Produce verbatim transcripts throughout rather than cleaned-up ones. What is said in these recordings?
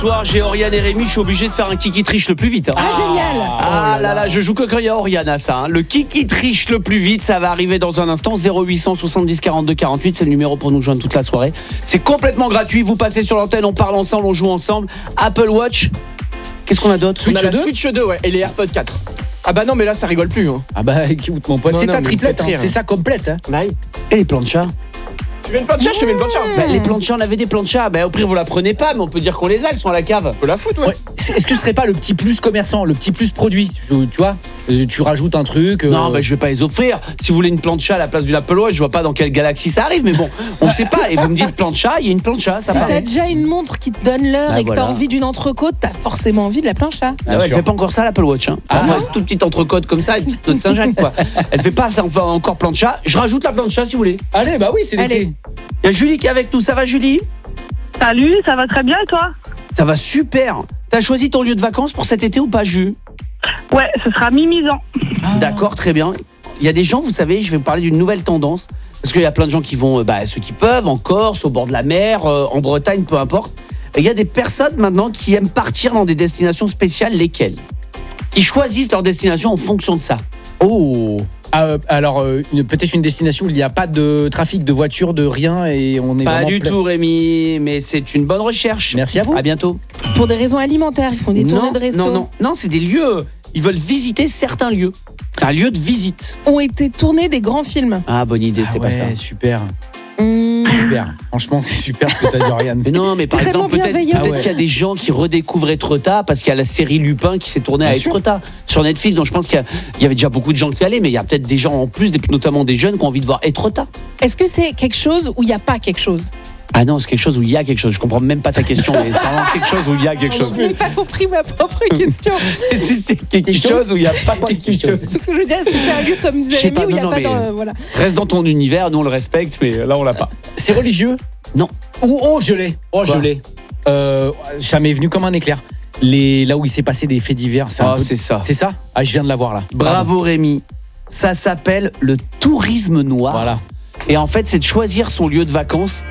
Soir, j'ai Oriane et Rémi, je suis obligé de faire un qui qui triche le plus vite. Hein. Ah, génial. Ah là là, je joue que quand il y a Oriane à ça. Hein. Le qui qui triche le plus vite, ça va arriver dans un instant. zéro huit cent soixante-dix quarante-deux quarante-huit, c'est le numéro pour nous joindre toute la soirée. C'est complètement gratuit, vous passez sur l'antenne, on parle ensemble, on joue ensemble. Apple Watch, qu'est-ce qu'on a d'autre? On a la Switch deux, ouais, et les AirPods quatre. Ah bah non, mais là ça rigole plus. Hein. Ah bah écoute mon pote, Non, c'est non, ta mais triplette, faites hein. rire. C'est ça complète. Hein. Bah, Et les plans de chat? tu veux une plancha? Je te mets une plancha. Bah, les plans de chat, on avait des plans de chat. Bah, au pire, vous la prenez pas, mais on peut dire qu'on les a, elles sont à la cave. On peut la foutre, ouais. Ouais. Est-ce que ce serait pas le petit plus commerçant, le petit plus produit? Tu tu vois, euh, tu rajoutes un truc. euh, Non, bah, je vais pas les offrir. Si vous voulez une plancha à la place d'une Apple Watch, je vois pas dans quelle galaxie ça arrive, mais bon, on sait pas. Et vous me dites plancha, il y a une plancha, ça Si va. t'as déjà une montre qui te donne l'heure Bah, et que voilà. t'as envie d'une entrecôte, t'as forcément envie de la plancha. Ah Bien ouais, elle sûr. fait pas encore ça l'Apple Watch hein. Ah Enfin, non toute petite entrecôte comme ça et puis notre Saint-Jacques quoi. Elle fait pas ça enfin, encore plancha. Je rajoute la plancha si vous voulez. Allez, bah oui, c'est Allez. l'été. Il y a Julie qui est avec nous, ça va Julie? Salut, ça va très bien et toi? Ça va super. T'as choisi ton lieu de vacances pour cet été ou pas Ju? Ouais, ce sera mi-misan. D'accord, très bien. Il y a des gens, vous savez, je vais vous parler d'une nouvelle tendance parce qu'il y a plein de gens qui vont euh, bah, ceux qui peuvent en Corse, au bord de la mer, euh, en Bretagne, peu importe. Et il y a des personnes maintenant qui aiment partir dans des destinations spéciales, lesquelles? Qui choisissent leur destination en fonction de ça. Oh. Ah, euh, alors euh, une- peut-être une destination où il n'y a pas de trafic de voitures, de rien et on est Pas vraiment du plein- tout Rémi, mais c'est une bonne recherche. Merci à vous. À bientôt. Pour des raisons alimentaires, ils font des tournées non, de resto. non, non, non, c'est des lieux. Ils veulent visiter certains lieux. C'est un lieu de visite. Ont été tournés des grands films. Ah, bonne idée, Ah c'est ouais, pas ça. super. Mmh. Super. Franchement, c'est super ce que t'as dit, Oriane. Mais non, mais par T'es exemple, tellement peut-être bienveillant. peut-être Ah ouais. qu'il y a des gens qui redécouvrent Étretat parce qu'il y a la série Lupin qui s'est tournée à Bien sûr. Étretat sur Netflix. Donc je pense qu'il y, a- il y avait déjà beaucoup de gens qui y allaient, mais il y a peut-être des gens en plus, des- notamment des jeunes qui ont envie de voir Étretat. Est-ce que c'est quelque chose où il n'y a pas quelque chose? Ah non, c'est quelque chose où il y a quelque chose. Je comprends même pas ta question, mais c'est vraiment quelque chose où il y a quelque chose. Je n'ai pas compris ma propre question. Si c'est quelque chose où il n'y a pas quelque chose. Ce que je veux dire, est-ce que c'est un lieu comme Je sais disait pas, Rémi où il n'y a non, pas non, de... mais- euh, voilà. Reste dans ton univers, nous on le respecte, mais là on l'a pas. C'est religieux? Non. Oh, oh je l'ai. Oh, je Quoi l'ai. Euh, ça m'est venu comme un éclair. Les, là où il s'est passé des faits divers. C'est un Ah, peu- c'est ça. C'est ça? Ah, je viens de l'avoir là. Bravo Rémi. Ça s'appelle le tourisme noir. Voilà. Et en fait, c'est de choisir son lieu de vacances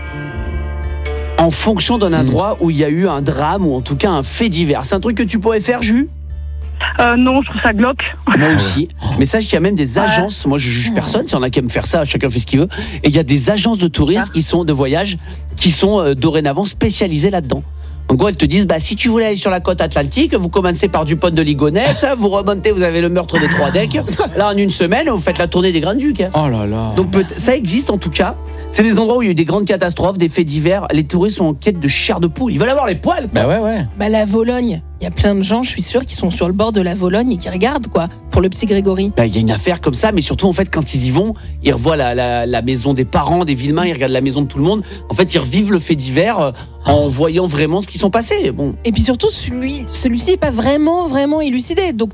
en fonction d'un endroit où il y a eu un drame ou en tout cas un fait divers. C'est un truc que tu pourrais faire, Jus? Euh, non, je trouve ça glauque. Moi aussi. Mais sache qu'il y a même des agences. Moi, je juge personne. S'il y en a qui aiment faire ça, chacun fait ce qu'il veut. Et il y a des agences de tourisme qui sont de voyage qui sont euh, dorénavant spécialisées là-dedans. En gros, elles te disent, bah, si tu voulais aller sur la côte atlantique, vous commencez par Dupont de Ligonnès, vous remontez, vous avez le meurtre des Trois Decks. Là, en une semaine, vous faites la tournée des Grands Ducs. hein. Oh là là. Donc peut- ça existe en tout cas. C'est des endroits où il y a eu des grandes catastrophes, des faits divers. Les touristes sont en quête de chair de poule. Ils veulent avoir les poils. quoi. Bah ouais, ouais. Bah, la Vologne. Il y a plein de gens, je suis sûre, qui sont sur le bord de la Vologne et qui regardent, quoi, pour le petit Grégory. Bah, il y a une affaire comme ça, mais surtout en fait quand ils y vont, ils revoient la, la, la maison des parents, des Villemains, ils regardent la maison de tout le monde. En fait, ils revivent le fait divers euh, en voyant vraiment ce qui sont passés. Bon. Et puis surtout, celui, celui-ci n'est pas vraiment, vraiment élucidé. Donc